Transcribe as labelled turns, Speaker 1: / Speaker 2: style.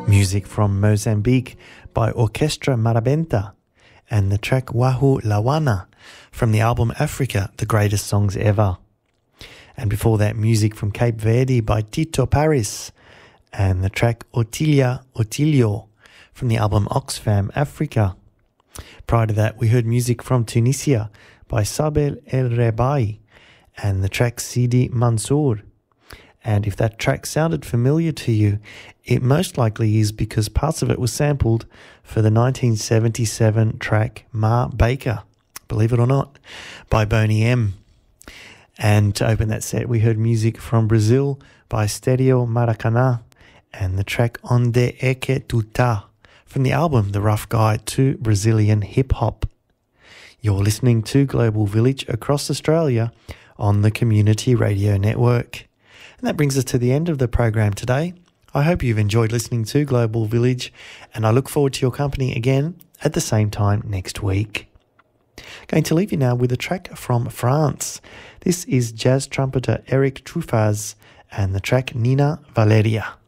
Speaker 1: Music from Mozambique by Orquestra Marabenta and the track Wahu Lawana from the album Africa, The Greatest Songs Ever. And before that, music from Cape Verde by Tito Paris and the track Otilia Otilio from the album Oxfam Africa. Prior to that, we heard music from Tunisia by Sabel El Rebai and the track Sidi Mansour. And if that track sounded familiar to you, it most likely is because parts of it were sampled for the 1977 track Ma Baker, believe it or not, by Boney M. And to open that set, we heard music from Brazil by Stereo Maracanã and the track Onde é que tu tá from the album The Rough Guide to Brazilian Hip Hop. You're listening to Global Village across Australia on the Community Radio Network. And that brings us to the end of the program today. I hope you've enjoyed listening to Global Village, and I look forward to your company again at the same time next week. Going to leave you now with a track from France. This is jazz trumpeter Eric Truffaz and the track Nina Valeria.